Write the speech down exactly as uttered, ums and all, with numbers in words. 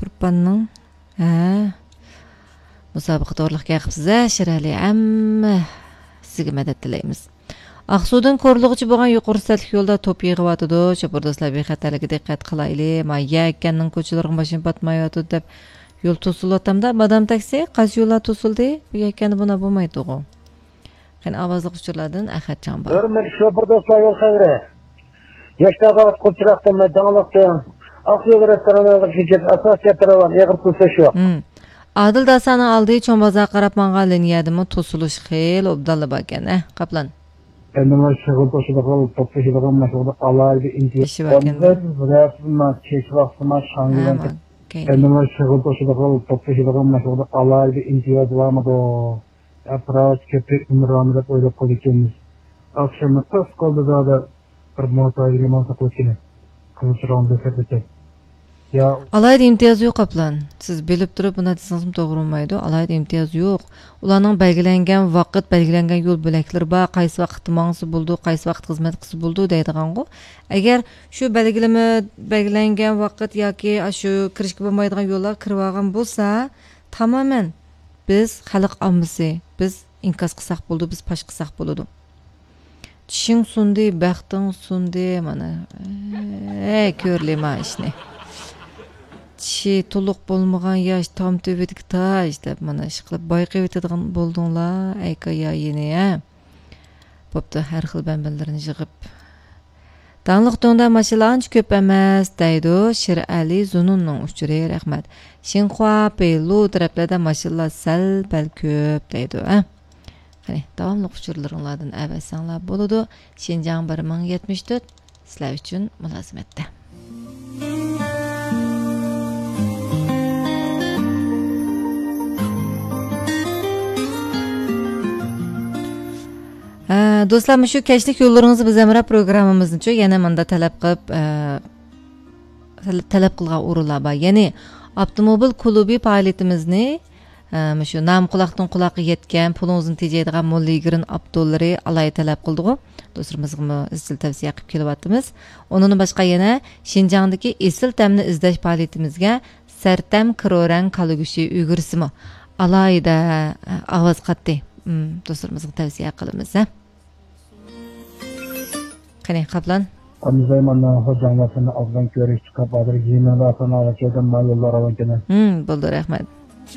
Turpanning. Ha. Musobaqa to'g'riliqga qilibsiz, Shirali. Amma sizga madad tilaymiz. Aqsudan ko'rlig'ichi bo'lgan yuqori satlik yo'lda to'p yig'iyotidi. Chopurdoslar bexatarligiga diqqat qilaylik. Mayya ekanning ko'chalariga mashina patmayotdi deb yo'l to'silyapti-da. Madam taksi qaysi yo'llar to'sildi? Bu ekani buna bo'lmaydi-ku. Qani ovozli uchurlardan Ahadjon bor. Hurmatli chopurdoslar yo'l xayri. Yoshlarga ko'pchilikdan madanlikdan Aqsuv restoraniga kirib asosiy taravan yig'ib to'sish yo'q. Adil dasani aldı cho'ng bozor qarab mangan liniyadimi to'silish xeyl obdalla bo'lgan, eh, Qaplan. Endi mana shug'ul to'shilgan, to'pishilgan mashg'ulot alayda intiyoz. Rasman kechvaqtma shanglan. Endi mana shug'ul to'shilgan, to'pishilgan mashg'ulot alayda intiyoz bo'lmadi. Aproach köpek umranı da öyle polikimiz. Akşamı tas kaldı da bir motor liman satışını. Kılıçrandı sepete. Ya alayda imtiyoz yo'q Qaplan. Siz bilib turib buni desangiz to'g'ri bo'lmaydi. Alayda imtiyoz yo'q. Ularning belgilangan vaqt, belgilangan yo'l bo'laklari bor. Qaysi vaqtda mangsi bo'ldi, qaysi vaqt xizmat qilsa bo'ldi deydigan-ku. Agar shu belgilama belgilangan vaqt yoki shu kirishga bo'lmaydigan yo'llar kirib olgan bo'lsa, tamoman biz xalq ommasi, biz inkas qilsak bo'ldi, biz pash qilsak bo'ladi. Tishing sundi, baxting sundi, mana. Ey, ko'rlima ishni. Tishi to'liq bo'lmagan yosh tom tövbedik tash deb mana ish qilib boyqib etadigan bo'ldinglar. Ayka ya yeni, ha. Bo'pti, har xil banbanlarni yig'ib. Danliq to'nda mashinalar ancha ko'p emas, deydi Shirali Zununning uchuri, rahmat. Xinhua, Peilu taraflarda mashinalar sal bal ko'p, deydi, ha. Qani, davomli uchurlaringlardan avasanglar bo'ladi. Xinjiang bir ming yetmish to'rt sizlar uchun mulozimatda. Do'stlar, shu kechlik yo'llaringizni biz amra programmamizni yana menda talab qilib talab qilgan o'rinlar bor. Ya'ni avtomobil klubi faoliyatimizni shu nam quloqdan quloqqa yetgan pulingizni tejaydigan mo'lligirin Abdullari alay talab qildi-ku. Do'stlarimizga izchil tavsiya qilib kelyapmiz. Undan boshqa yana Xinjiangdagi esil tamni izlash faoliyatimizga Sartam Kirorang Qalugushi Uygursimi alayda ovoz qatdi. Do'stlarimizga tavsiya qilamiz. Qani Qaplan? Anzaymanna hojamlarni azdan ko'rish chiqib, hozir yigirma va sanoatchidan mayollar avankana. Hmm, bo'ldi, rahmat.